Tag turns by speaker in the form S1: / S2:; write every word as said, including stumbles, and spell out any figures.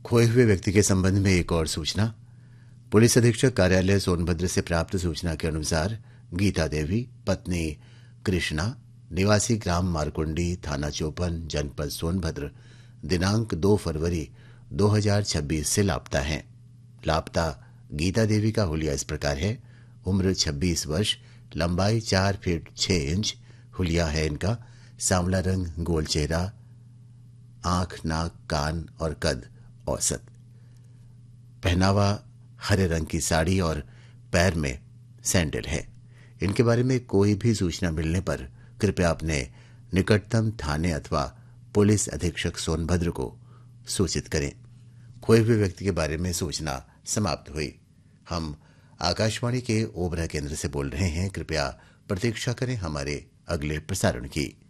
S1: खोए हुए व्यक्ति के संबंध में एक और सूचना। पुलिस अधीक्षक कार्यालय सोनभद्र से प्राप्त सूचना के अनुसार गीता देवी पत्नी कृष्णा निवासी ग्राम मारकुंडी थाना चौपन जनपद सोनभद्र दिनांक दो फरवरी दो हज़ार छब्बीस से लापता हैं। लापता गीता देवी का हुलिया इस प्रकार है। उम्र छब्बीस वर्ष, लंबाई चार फीट छह इंच, हुलिया है इनका, सांवला रंग, गोल चेहरा, आंख, नाक, कान और कद औसत, पहनावा हरे रंग की साड़ी और पैर में सैंडल है। इनके बारे में कोई भी सूचना मिलने पर कृपया अपने निकटतम थाने अथवा पुलिस अधीक्षक सोनभद्र को सूचित करें। खोए हुए व्यक्ति के बारे में सूचना समाप्त हुई। हम आकाशवाणी के ओबरा केंद्र से बोल रहे हैं। कृपया प्रतीक्षा करें हमारे अगले प्रसारण की।